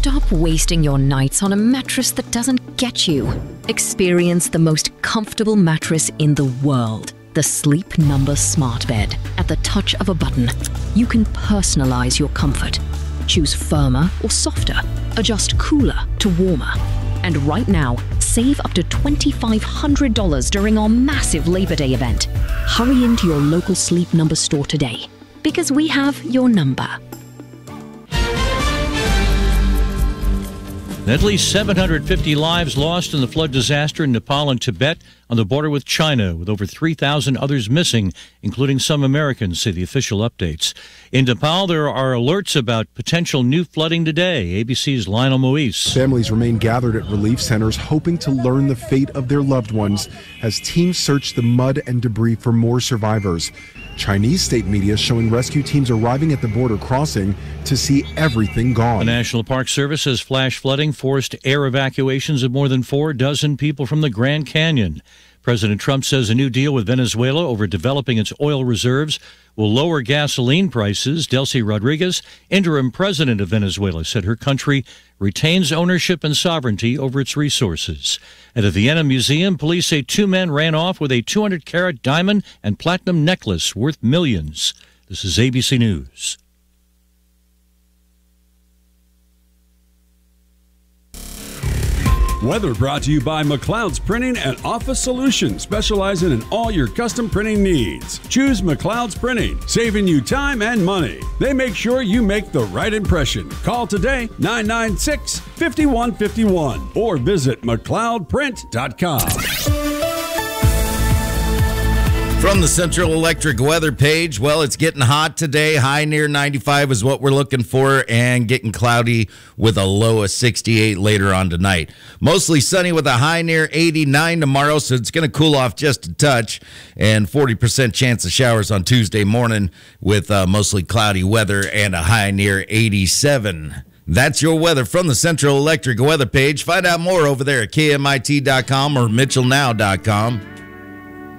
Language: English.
Stop wasting your nights on a mattress that doesn't get you. Experience the most comfortable mattress in the world, the Sleep Number Smart Bed. At the touch of a button, you can personalize your comfort. Choose firmer or softer, adjust cooler to warmer. And right now, save up to $2,500 during our massive Labor Day event. Hurry into your local Sleep Number store today, because we have your number. At least 750 lives lost in the flood disaster in Nepal and Tibet on the border with China, with over 3,000 others missing, including some Americans, say the official updates. In Nepal, there are alerts about potential new flooding today. ABC's Lionel Moise. Families remain gathered at relief centers, hoping to learn the fate of their loved ones as teams search the mud and debris for more survivors. Chinese state media showing rescue teams arriving at the border crossing to see everything gone. The National Park Service says flash flooding forced air evacuations of more than 4 dozen people from the Grand Canyon. President Trump says a new deal with Venezuela over developing its oil reserves will lower gasoline prices. Delcy Rodriguez, interim president of Venezuela, said her country retains ownership and sovereignty over its resources. At the Vienna Museum, police say 2 men ran off with a 200-carat diamond and platinum necklace worth millions. This is ABC News. Weather brought to you by McLeod's Printing and Office Solutions, specializing in all your custom printing needs. Choose McLeod's Printing, saving you time and money. They make sure you make the right impression. Call today, 996-5151, or visit McLeodPrint.com. From the Central Electric weather page, well, it's getting hot today. High near 95 is what we're looking for, and getting cloudy with a low of 68 later on tonight. Mostly sunny with a high near 89 tomorrow, so it's going to cool off just a touch, and 40% chance of showers on Tuesday morning with mostly cloudy weather and a high near 87. That's your weather from the Central Electric weather page. Find out more over there at KMIT.com or MitchellNow.com.